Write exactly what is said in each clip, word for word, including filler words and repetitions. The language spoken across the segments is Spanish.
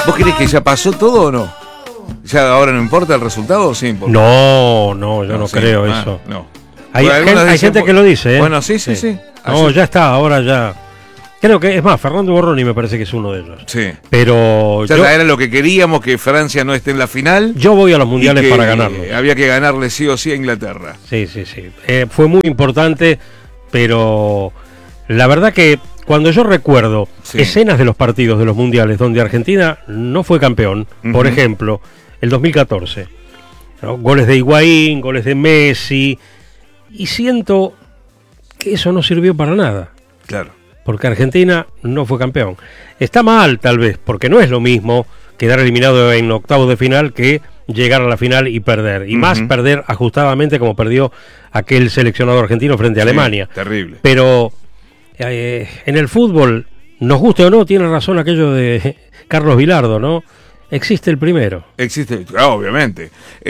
¿Vos creés que ya pasó todo o no? ¿Ya ahora no importa el resultado o sí importa? No, no, yo no, no sí, creo ah, eso. No. Hay, gente, hay dicen, gente que lo dice, ¿eh? Bueno, sí, sí, sí. sí. No, ya está, ahora ya. Creo que, es más, Fernando Borroni me parece que es uno de ellos. Sí. Pero ya yo, era lo que queríamos, que Francia no esté en la final. Yo voy a los mundiales que, para ganarlo. Eh, había que ganarle sí o sí a Inglaterra. Sí, sí, sí. Eh, fue muy importante, pero la verdad que cuando yo recuerdo sí. escenas de los partidos de los mundiales donde Argentina no fue campeón, uh-huh. por ejemplo, el dos mil catorce, ¿no? Goles de Higuaín, goles de Messi, y siento que eso no sirvió para nada. Claro. Porque Argentina no fue campeón. Está mal, tal vez, porque no es lo mismo quedar eliminado en octavos de final que llegar a la final y perder. Y uh-huh. más perder ajustadamente como perdió aquel seleccionado argentino frente a sí, Alemania. Terrible. Pero eh, en el fútbol, nos guste o no, tiene razón aquello de Carlos Vilardo, ¿no? Existe el primero. Existe, ah, obviamente.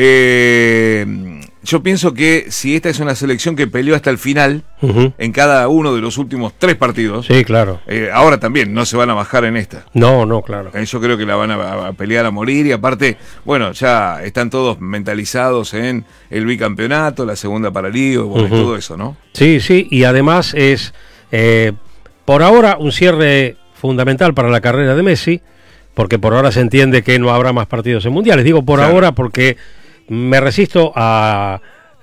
Eh, yo pienso que si esta es una selección que peleó hasta el final, uh-huh. en cada uno de los últimos tres partidos, sí, claro. Eh, ahora también no se van a bajar en esta. No, no, claro. Eh, yo creo que la van a, a pelear a morir y aparte, bueno, ya están todos mentalizados en el bicampeonato, la segunda para Lío, bueno, uh-huh. todo eso, ¿no? Sí, sí, y además es, eh, por ahora, un cierre fundamental para la carrera de Messi, porque por ahora se entiende que no habrá más partidos en mundiales. Digo por claro. ahora porque me resisto a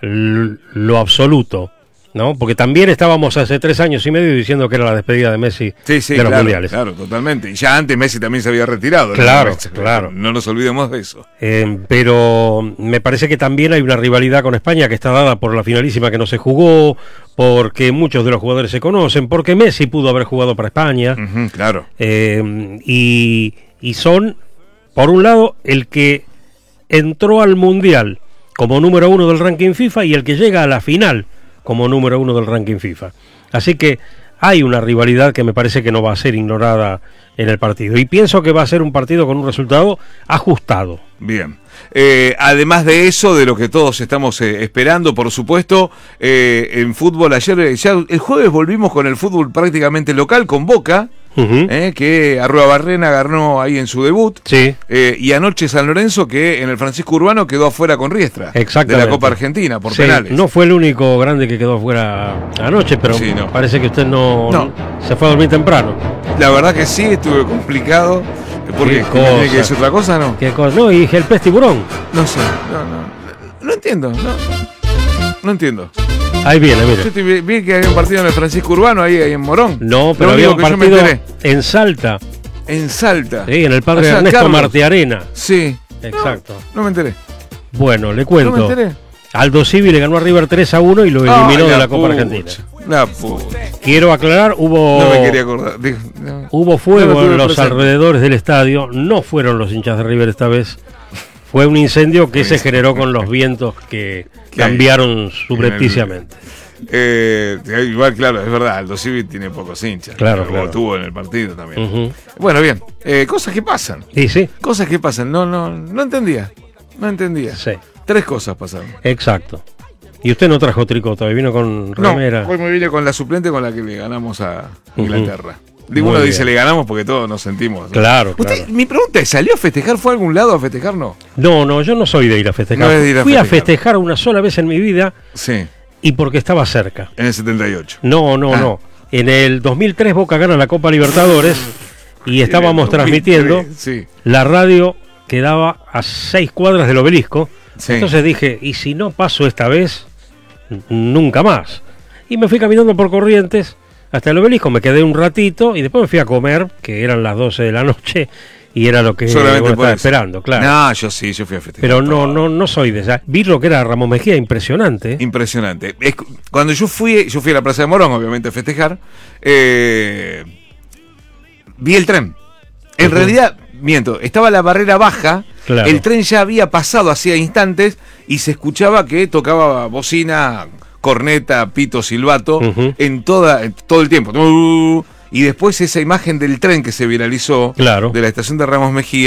lo absoluto, ¿no? Porque también estábamos hace tres años y medio diciendo que era la despedida de Messi sí, sí, de los claro, mundiales. Claro, totalmente. Y ya antes Messi también se había retirado. Claro, ¿no? claro. No nos olvidemos de eso. Eh, pero me parece que también hay una rivalidad con España que está dada por la finalísima que no se jugó, porque muchos de los jugadores se conocen, porque Messi pudo haber jugado para España. Uh-huh, claro. Eh, y... Y son, por un lado, el que entró al Mundial como número uno del ranking FIFA y el que llega a la final como número uno del ranking FIFA. Así que hay una rivalidad que me parece que no va a ser ignorada en el partido. Y pienso que va a ser un partido con un resultado ajustado. Bien. Eh, además de eso, de lo que todos estamos eh, esperando, por supuesto, eh, en fútbol ayer, ya el jueves volvimos con el fútbol prácticamente local, con Boca. Uh-huh. Eh, que Arruabarrena ganó ahí en su debut sí. eh, y anoche San Lorenzo que en el Francisco Urbano quedó afuera con Riestra de la Copa Argentina por sí, penales. No fue el único grande que quedó afuera anoche, pero sí, no. parece que usted no, no se fue a dormir temprano. La verdad que sí, estuvo complicado. ¿Por qué? ¿Tiene que decir otra cosa, no? ¿Qué cosa? No, y el pez tiburón. No sé, no, no, no entiendo, no, no entiendo. Ahí viene, mire. Yo te vi que había un partido en el Francisco Urbano, ahí, ahí en Morón. No, pero había un partido en Salta. En Salta. Sí, en el Padre o sea, Ernesto Carlos. Martiarena. Sí. Exacto. No, no me enteré. Bueno, le cuento. No me enteré. Aldo Civi le ganó a River tres a uno y lo eliminó ah, de la Copa pucha, Argentina. La pucha. Quiero aclarar, hubo no me quería acordar. Digo, no. Hubo fuego no en los presente. alrededores del estadio. No fueron los hinchas de River esta vez. Fue un incendio que se generó con los vientos que cambiaron subrepticiamente. Eh, igual, claro, es verdad, Aldo Civi tiene pocos hinchas. Claro, claro. Lo tuvo en el partido también. Uh-huh. Bueno, bien. Eh, cosas que pasan. Sí, sí. Cosas que pasan. No, no, no entendía. No entendía. Sí. Tres cosas pasaron. Exacto. Y usted no trajo tricota, vino con remera. No, hoy me vine con la suplente con la que le ganamos a Inglaterra. Uh-huh. Digo, uno dice le ganamos porque todos nos sentimos, ¿no? Claro, ¿Usted, claro. Mi pregunta es, ¿salió a festejar? ¿Fue a algún lado a festejar? No. No, no, yo no soy de ir a festejar. No es de ir a Fui festejar. a festejar una sola vez en mi vida. Sí. Y porque estaba cerca. En el setenta y ocho. No, no, ah. no. En el dos mil tres Boca gana la Copa Libertadores y estábamos transmitiendo. Sí. La radio quedaba a seis cuadras del Obelisco. Sí. Entonces dije, ¿y si no paso esta vez? Nunca más. Y me fui caminando por Corrientes hasta el Obelisco, me quedé un ratito y después me fui a comer, que eran las doce de la noche y era lo que Solamente estaba esperando, claro. No, yo sí, yo fui a festejar. Pero no, no, no soy de esa. Vi lo que era Ramón Mejía, impresionante. Impresionante. Es, cuando yo fui, yo fui a la Plaza de Morón, obviamente, a festejar, eh, vi el tren. En uh-huh. realidad, miento, estaba la barrera baja, claro. El tren ya había pasado hacía instantes y se escuchaba que tocaba bocina, corneta, pito, silbato, uh-huh. en toda, en todo el tiempo. Uh, y después esa imagen del tren que se viralizó, claro. de la estación de Ramos Mejía,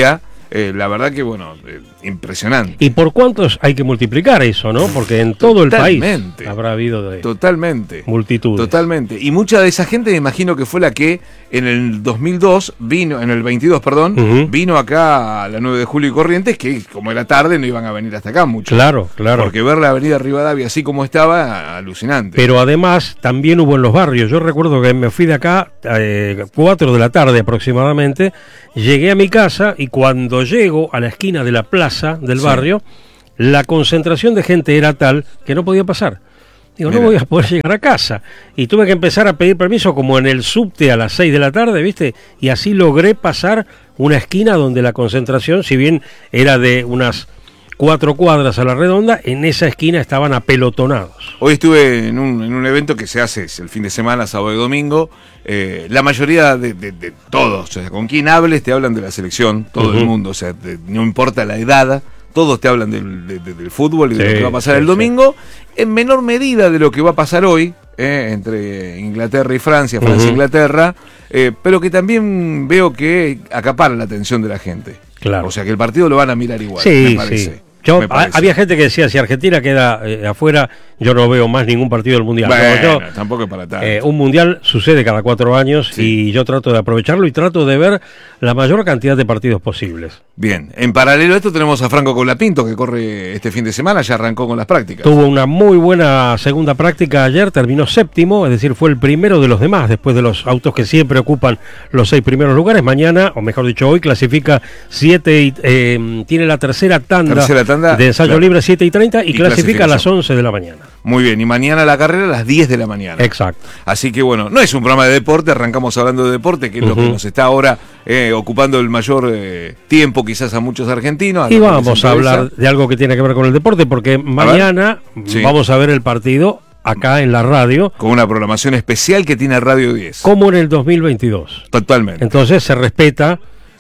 Eh, la verdad que, bueno, eh, impresionante. ¿Y por cuántos hay que multiplicar eso, no? Porque en todo Totalmente. el país habrá habido de Totalmente. multitudes. Totalmente. Y mucha de esa gente me imagino que fue la que en el dos mil dos vino, en el veintidós, perdón, uh-huh. vino acá a la nueve de julio y Corrientes, que como era tarde no iban a venir hasta acá mucho. Claro, claro. Porque ver la avenida Rivadavia así como estaba, alucinante. Pero además también hubo en los barrios. Yo recuerdo que me fui de acá a eh, cuatro de la tarde aproximadamente, llegué a mi casa y cuando llego a la esquina de la plaza del sí. barrio, la concentración de gente era tal que no podía pasar. Digo, Mira. no voy a poder llegar a casa. Y tuve que empezar a pedir permiso como en el subte a las seis de la tarde, ¿viste? Y así logré pasar una esquina donde la concentración, si bien era de unas cuatro cuadras a la redonda, en esa esquina estaban apelotonados. Hoy estuve en un, en un evento que se hace el fin de semana, sábado y domingo. Eh, la mayoría de, de, de todos, o sea, con quien hables te hablan de la selección, todo uh-huh. el mundo, o sea, de, no importa la edad, todos te hablan del, de, de, del fútbol y sí, de lo que va a pasar sí, el domingo, sí. en menor medida de lo que va a pasar hoy, eh, entre Inglaterra y Francia, Francia e uh-huh. Inglaterra, eh, pero que también veo que acapara la atención de la gente. Claro. O sea que el partido lo van a mirar igual, sí, me parece. Sí. Yo, a, había gente que decía, si Argentina queda eh, afuera, yo no veo más ningún partido del Mundial. Bueno, yo, tampoco es para tanto. Eh, un Mundial sucede cada cuatro años sí. y yo trato de aprovecharlo y trato de ver la mayor cantidad de partidos posibles. Bien, en paralelo a esto tenemos a Franco Colapinto, que corre este fin de semana, ya arrancó con las prácticas. Tuvo una muy buena segunda práctica ayer, terminó séptimo, es decir, fue el primero de los demás, después de los autos que siempre ocupan los seis primeros lugares. Mañana, o mejor dicho hoy, clasifica siete y eh, tiene la tercera tanda, tercera tanda de ensayo claro. libre siete y treinta y, y clasifica a las once de la mañana. Muy bien, y mañana la carrera a las diez de la mañana. Exacto. Así que bueno, no es un programa de deporte, arrancamos hablando de deporte, que es uh-huh. lo que nos está ahora eh, ocupando el mayor eh, tiempo quizás a muchos argentinos. Y vamos a hablar de algo que tiene que ver con el deporte, porque mañana sí. vamos a ver el partido acá en la radio. Con una programación especial que tiene Radio diez. Como en el dos mil veintidós. Totalmente. Entonces se respeta,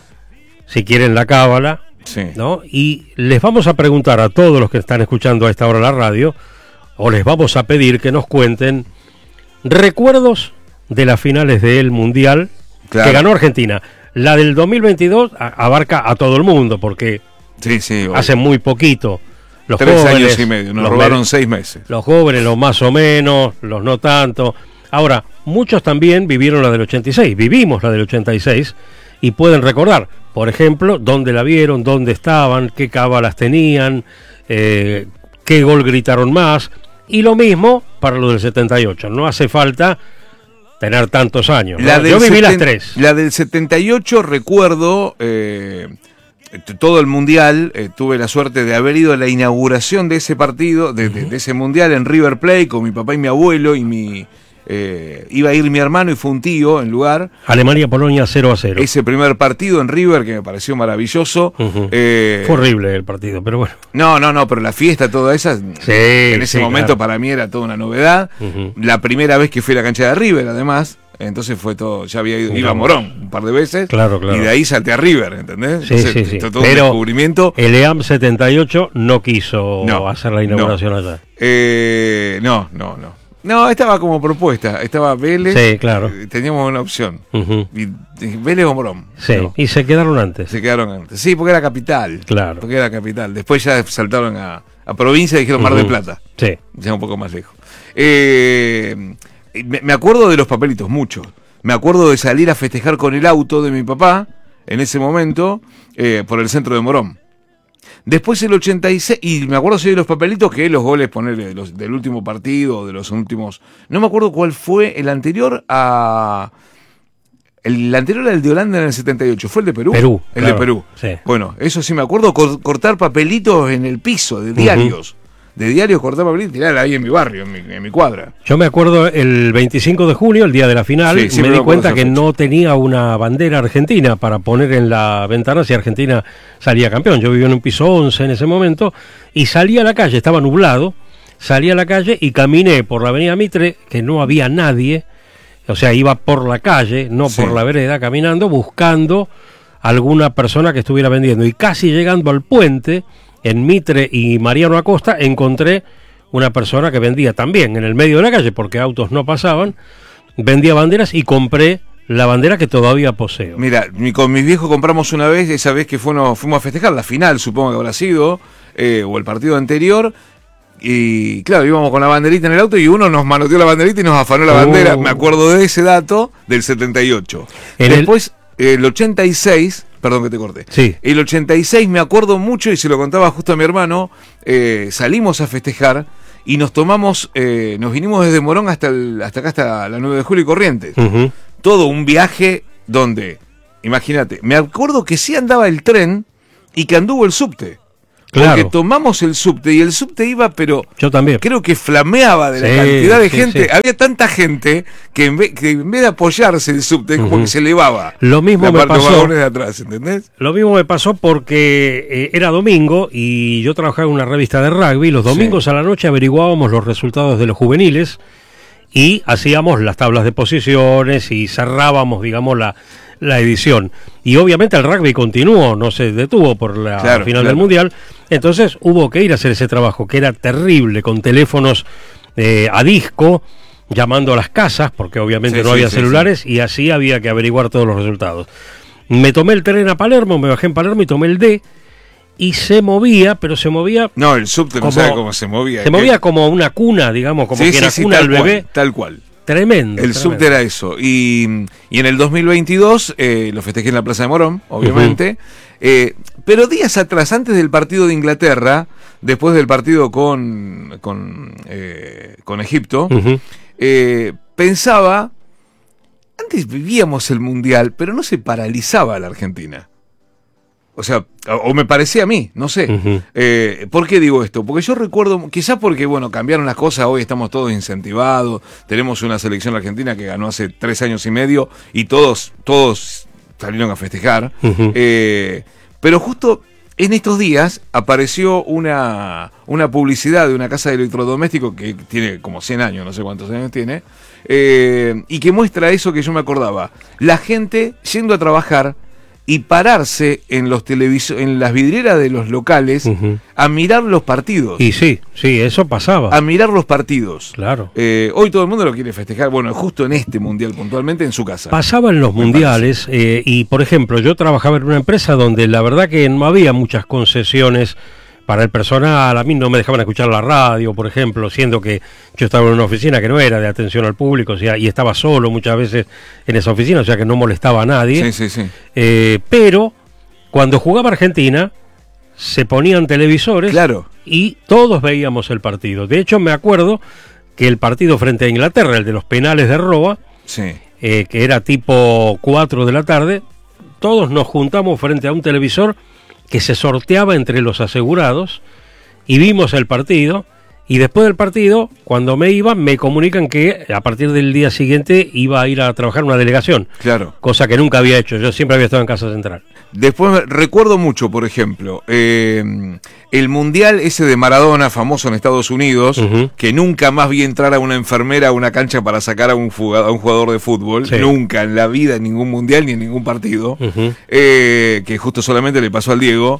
si quieren, la cábala. Sí. ¿No? Y les vamos a preguntar a todos los que están escuchando a esta hora la radio, o les vamos a pedir que nos cuenten recuerdos de las finales del Mundial claro. que ganó Argentina. La del dos mil veintidós a, abarca a todo el mundo, porque sí, sí, hace muy poquito. Los Tres jóvenes, años y medio, nos robaron me- seis meses. Los jóvenes, los más o menos, los no tanto. Ahora, muchos también vivieron la del ochenta y seis, vivimos la del ochenta y seis, y pueden recordar, por ejemplo, dónde la vieron, dónde estaban, qué cábalas tenían, eh, qué gol gritaron más, y lo mismo para lo del setenta y ocho. No hace falta tener tantos años, ¿no? Yo viví seten- las tres. La del setenta y ocho recuerdo eh, todo el mundial, eh, tuve la suerte de haber ido a la inauguración de ese partido, de, uh-huh. de, de ese mundial en River Plate con mi papá y mi abuelo y mi... Eh, iba a ir mi hermano y fue un tío en lugar. Alemania-Polonia cero a cero. Ese primer partido en River que me pareció maravilloso. Uh-huh. Eh, fue horrible el partido, pero bueno. No, no, no, pero la fiesta, toda esa, sí, en ese sí, momento claro. para mí era toda una novedad. Uh-huh. La primera vez que fui a la cancha de River, además. Entonces fue todo, ya había ido, iba a Morón un par de veces. Claro, claro. Y de ahí salté a River, ¿entendés? Sí, Entonces, sí, sí. todo pero un descubrimiento. El E A M setenta y ocho no quiso no, hacer la inauguración no. allá. Eh, no, no, no. No, estaba como propuesta, estaba Vélez. Sí, claro. Teníamos una opción. Uh-huh. Y, y Vélez o Morón. Sí, no. Y se quedaron antes. Se quedaron antes. Sí, porque era capital. Claro. Porque era capital. Después ya saltaron a, a provincia y dijeron uh-huh. Mar del Plata. Sí. Ya un poco más lejos. Eh, me, me acuerdo de los papelitos, mucho. Me acuerdo de salir a festejar con el auto de mi papá, en ese momento, eh, por el centro de Morón. Después el ochenta y seis, y me acuerdo sí de los papelitos que los goles, ponerle los, del último partido, de los últimos... No me acuerdo cuál fue el anterior a... El anterior al de Holanda en el setenta y ocho, ¿fue el de Perú? Perú. El claro, de Perú. Sí. Bueno, eso sí me acuerdo, cor- cortar papelitos en el piso de diarios. Uh-huh. De diarios, cortar papelitos y tirar ahí en mi barrio, en mi, en mi cuadra. Yo me acuerdo el veinticinco de junio, el día de la final, sí, me di cuenta que no tenía una bandera argentina para poner en la ventana si Argentina salía campeón. Yo vivía en un piso once en ese momento y salí a la calle, estaba nublado, salí a la calle y caminé por la avenida Mitre, que no había nadie, o sea, iba por la calle, no sí. por la vereda, caminando, buscando alguna persona que estuviera vendiendo. Y casi llegando al puente, en Mitre y Mariano Acosta, encontré una persona que vendía también en el medio de la calle, porque autos no pasaban, vendía banderas y compré la bandera que todavía poseo. Mira, con mis viejos compramos una vez, esa vez que fuimos, fuimos a festejar la final, supongo que habrá sido, eh, o el partido anterior. Y claro, íbamos con la banderita en el auto y uno nos manoteó la banderita y nos afanó la Oh. bandera. Me acuerdo de ese dato del setenta y ocho. En Después, el... el ochenta y seis, perdón que te corté. Sí. El ochenta y seis me acuerdo mucho y se lo contaba justo a mi hermano. Eh, salimos a festejar y nos tomamos, eh, nos vinimos desde Morón hasta, el, hasta acá, hasta la nueve de julio y Corrientes. Uh-huh. Todo un viaje donde, imagínate, me acuerdo que sí andaba el tren y que anduvo el subte. Claro. Porque tomamos el subte y el subte iba, pero yo también creo que flameaba de la sí, cantidad de sí, gente. Sí. Había tanta gente que en vez, que en vez de apoyarse el subte, Uh-huh. como que se elevaba. Lo mismo la me parte de los pasó. vagones de atrás, ¿entendés? Lo mismo me pasó porque eh, era domingo y yo trabajaba en una revista de rugby. Los domingos sí. a la noche averiguábamos los resultados de los juveniles y hacíamos las tablas de posiciones y cerrábamos, digamos, la, la edición. Y obviamente el rugby continuó, no se detuvo por la claro, final claro. del Mundial. Entonces hubo que ir a hacer ese trabajo, que era terrible, con teléfonos eh, a disco, llamando a las casas, porque obviamente sí, no sí, había sí, celulares, sí. y así había que averiguar todos los resultados. Me tomé el tren a Palermo, me bajé en Palermo y tomé el D, y se movía, pero se movía... No, el subte no sabe cómo se movía. Se ¿qué? movía como una cuna, digamos, como sí, que sí, era sí, cuna del bebé. Cual, tal cual. Tremendo. El tremendo. subte era eso. Y, y en el dos mil veintidós, eh, lo festejé en la Plaza de Morón, obviamente. Uh-huh. eh, pero días atrás, antes del partido de Inglaterra, después del partido con, con, eh, con Egipto, Uh-huh. eh, pensaba, antes vivíamos el Mundial, pero no se paralizaba la Argentina. O sea, o me parecía a mí, no sé. Uh-huh. Eh, ¿Por qué digo esto? Porque yo recuerdo, quizás porque, bueno, cambiaron las cosas, hoy estamos todos incentivados, tenemos una selección argentina que ganó hace tres años y medio y todos, todos salieron a festejar. Uh-huh. Eh, pero justo en estos días apareció una, una publicidad de una casa de electrodomésticos que tiene como cien años, no sé cuántos años tiene, eh, y que muestra eso que yo me acordaba. La gente yendo a trabajar y pararse en los televiso- en las vidrieras de los locales uh-huh. a mirar los partidos. Y sí, sí, eso pasaba. A mirar los partidos. Claro. Eh, hoy todo el mundo lo quiere festejar, bueno, justo en este mundial puntualmente en su casa. Pasaba en los mundiales eh, y, por ejemplo, yo trabajaba en una empresa donde la verdad que no había muchas concesiones para el personal. A mí no me dejaban escuchar la radio, por ejemplo, siendo que yo estaba en una oficina que no era de atención al público, o sea, y estaba solo muchas veces en esa oficina, o sea que no molestaba a nadie. Sí, sí, sí. Eh, pero cuando jugaba Argentina, se ponían televisores claro. y todos veíamos el partido. De hecho, me acuerdo que el partido frente a Inglaterra, el de los penales de Roa, sí. eh, que era tipo cuatro de la tarde, todos nos juntamos frente a un televisor que se sorteaba entre los asegurados y vimos el partido. Y después del partido, cuando me iba, me comunican que a partir del día siguiente iba a ir a trabajar en una delegación. Claro. Cosa que nunca había hecho. Yo siempre había estado en Casa Central. Después recuerdo mucho, por ejemplo, eh, el mundial ese de Maradona, famoso en Estados Unidos, uh-huh. que nunca más vi entrar a una enfermera a una cancha para sacar a un jugador, a un jugador de fútbol. Sí. Nunca en la vida, en ningún mundial ni en ningún partido. Uh-huh. Eh, que justo solamente le pasó al Diego.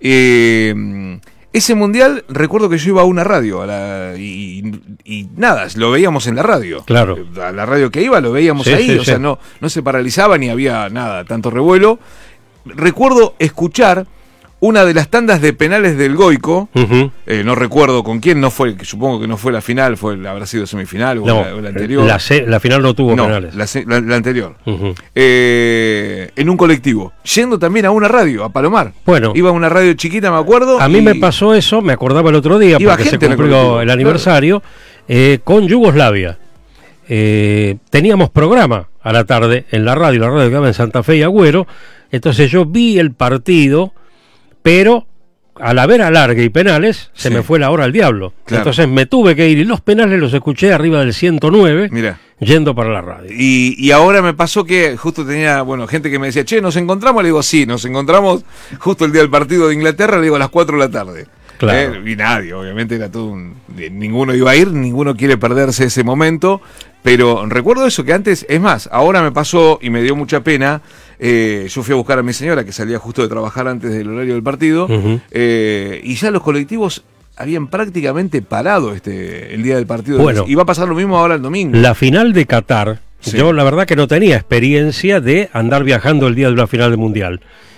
Eh, Ese mundial, recuerdo que yo iba a una radio a la, y, y nada, lo veíamos en la radio. Claro. A la radio que iba lo veíamos sí, ahí, sí, o sí. sea, no, no se paralizaba ni había nada, tanto revuelo. Recuerdo escuchar una de las tandas de penales del Goico, uh-huh. eh, no recuerdo con quién, no fue, supongo que no fue la final, fue habrá sido semifinal o, no, la, o la anterior. La, se, la final no tuvo no, penales. La, la, la anterior. Uh-huh. Eh, en un colectivo, yendo también a una radio, a Palomar. Bueno. Iba a una radio chiquita, me acuerdo. A mí me pasó eso, me acordaba el otro día, porque se cumplió el, el aniversario, claro. eh, con Yugoslavia. Eh, teníamos programa a la tarde en la radio, la radio que estaba en Santa Fe y Agüero. Entonces yo vi el partido, pero al haber alargue y penales, se sí. me fue la hora al diablo. Claro. Entonces me tuve que ir y los penales los escuché arriba del ciento nueve, Mirá. yendo para la radio. Y, y ahora me pasó que justo tenía, bueno, gente que me decía, che, ¿nos encontramos? Le digo, sí, nos encontramos justo el día del partido de Inglaterra, le digo, a las cuatro de la tarde. Claro. Eh, y nadie, obviamente era todo un... Ninguno iba a ir, ninguno quiere perderse ese momento, pero recuerdo eso, que antes, es más, ahora me pasó y me dio mucha pena, eh, yo fui a buscar a mi señora, que salía justo de trabajar antes del horario del partido, uh-huh. eh, y ya los colectivos habían prácticamente parado este el día del partido. Bueno, y va a pasar lo mismo ahora el domingo. La final de Qatar Sí. Yo la verdad que no tenía experiencia de andar viajando el día de la final del Mundial.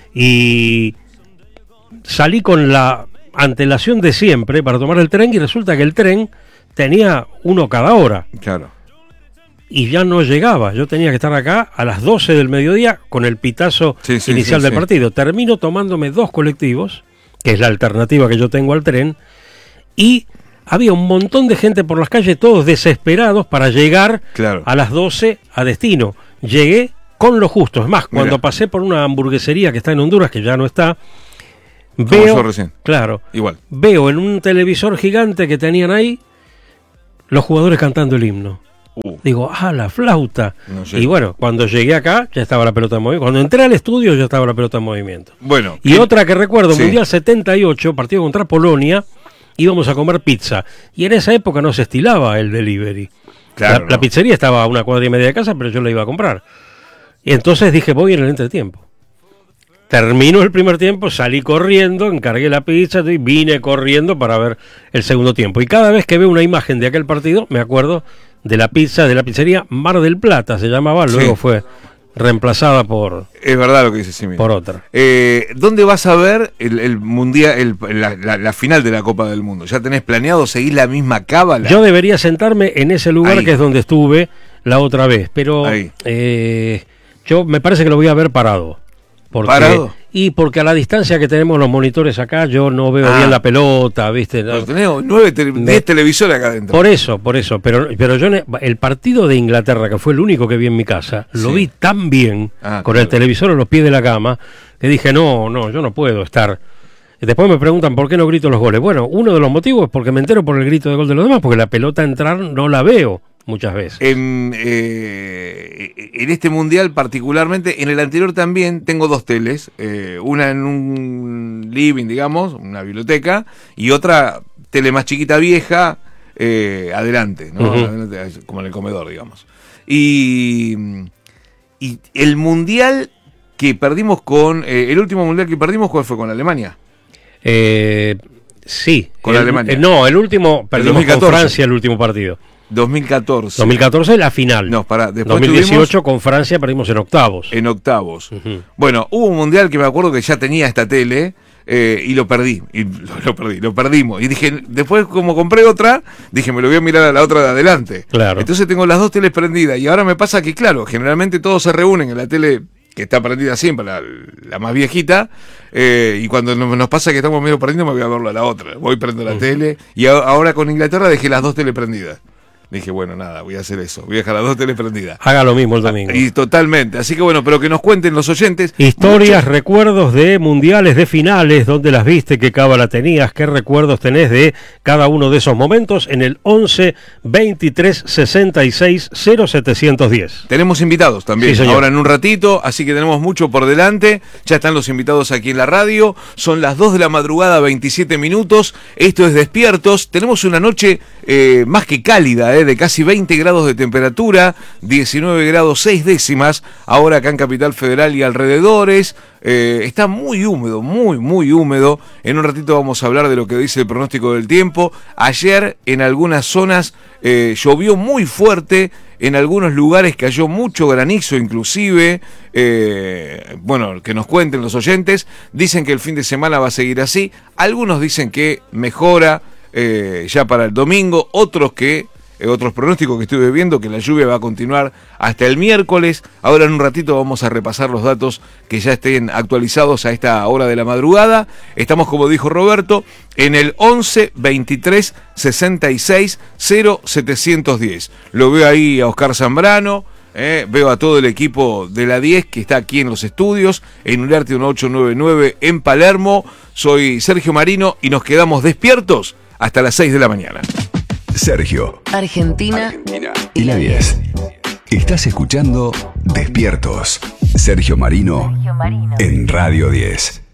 Y salí con la antelación de siempre para tomar el tren y resulta que el tren tenía uno cada hora. Claro. Y ya no llegaba. Yo tenía que estar acá a las doce del mediodía con el pitazo sí, sí, inicial sí, del sí. partido. Termino tomándome dos colectivos, que es la alternativa que yo tengo al tren, y había un montón de gente por las calles, todos desesperados para llegar claro. a las doce a destino. Llegué con lo justo. Es más, cuando Mira. pasé por una hamburguesería que está en Honduras, que ya no está, veo, recién. Claro, igual. Veo en un televisor gigante que tenían ahí los jugadores cantando el himno. Uh. Digo, ah, la flauta. No sé. Y bueno, cuando llegué acá ya estaba la pelota en movimiento. Cuando entré al estudio ya estaba la pelota en movimiento. Bueno. Y ¿qué? Otra que recuerdo, sí. Mundial setenta y ocho, partido contra Polonia, íbamos a comer pizza. Y en esa época no se estilaba el delivery. Claro, la, no. la pizzería estaba a una cuadra y media de casa, pero yo la iba a comprar. Y entonces dije, voy en el entretiempo. Terminó el primer tiempo, salí corriendo, encargué la pizza y vine corriendo para ver el segundo tiempo. Y cada vez que veo una imagen de aquel partido, me acuerdo de la pizza de la pizzería Mar del Plata, se llamaba, luego sí. fue reemplazada por... Es verdad lo que dice Simi. Por otra. Eh, ¿Dónde vas a ver el, el mundial, el, la, la, la final de la Copa del Mundo? ¿Ya tenés planeado seguir la misma cábala? Yo debería sentarme en ese lugar Ahí. que es donde estuve la otra vez, pero eh, yo me parece que lo voy a ver parado. Porque, ¿Parado? Y porque a la distancia que tenemos los monitores acá, yo no veo ah. bien la pelota, ¿viste? Pero tenemos nueve, te, me, diez televisores acá adentro. Por eso, por eso. Pero, pero yo, el partido de Inglaterra, que fue el único que vi en mi casa, sí. lo vi tan bien, ah, con claro. el televisor en los pies de la cama, que dije, no, no, yo no puedo estar. Después me preguntan por qué no grito los goles. Bueno, uno de los motivos es porque me entero por el grito de gol de los demás, porque la pelota entrar no la veo muchas veces. En, eh, en este mundial particularmente, en el anterior también tengo dos teles, eh, una en un living, digamos, una biblioteca, y otra tele más chiquita vieja, eh, adelante, ¿no? Uh-huh. Como en el comedor, digamos. Y, y el mundial que perdimos con, eh, el último mundial que perdimos, ¿cuál fue? ¿Con Alemania? Eh, sí. Con el, Alemania. Eh, no, el último, perdimos con Francia el último partido. dos mil catorce. dos mil catorce la final. No, para, después dos mil dieciocho con Francia perdimos en octavos. En octavos. Uh-huh. Bueno, hubo un mundial que me acuerdo que ya tenía esta tele eh, y lo perdí. Y lo, lo perdí, lo perdimos. Y dije, después como compré otra, dije, me lo voy a mirar a la otra de adelante. Claro. Entonces tengo las dos teles prendidas. Y ahora me pasa que, claro, generalmente todos se reúnen en la tele que está prendida siempre, la, la más viejita, eh, y cuando nos, nos pasa que estamos medio perdiendo, me voy a verlo a la otra. Voy prendo la uh-huh. tele. Y a, ahora con Inglaterra dejé las dos teles prendidas. Dije, bueno, nada, voy a hacer eso. Voy a dejar las dos teles prendidas. Haga lo mismo el domingo. Y totalmente. Así que bueno, pero que nos cuenten los oyentes. Historias, muchos... recuerdos de mundiales, de finales, dónde las viste, qué cábala tenías, qué recuerdos tenés de cada uno de esos momentos en el once, veintitrés, sesenta y seis, cero setecientos diez. Tenemos invitados también, sí, ahora en un ratito, así que tenemos mucho por delante. Ya están los invitados aquí en la radio. Son las dos de la madrugada, veintisiete minutos. Esto es Despiertos. Tenemos una noche eh, más que cálida, ¿eh? De casi veinte grados de temperatura, diecinueve grados seis décimas, ahora acá en Capital Federal y alrededores. Eh, está muy húmedo, muy, muy húmedo. En un ratito vamos a hablar de lo que dice el pronóstico del tiempo. Ayer en algunas zonas eh, llovió muy fuerte, en algunos lugares cayó mucho granizo inclusive. Eh, bueno, que nos cuenten los oyentes. Dicen que el fin de semana va a seguir así. Algunos dicen que mejora eh, ya para el domingo, otros que... Eh, otros pronósticos que estuve viendo, que la lluvia va a continuar hasta el miércoles. Ahora en un ratito vamos a repasar los datos que ya estén actualizados a esta hora de la madrugada. Estamos, como dijo Roberto, en el once, veintitrés, sesenta y seis, cero setecientos diez. Lo veo ahí a Oscar Zambrano. Eh, veo a todo el equipo de la diez que está aquí en los estudios, en Uriarte dieciocho noventa y nueve en Palermo. Soy Sergio Marino y nos quedamos despiertos hasta las seis de la mañana. Sergio, Argentina, Argentina y la diez. Estás escuchando Despiertos. Sergio Marino, Sergio Marino en Radio diez.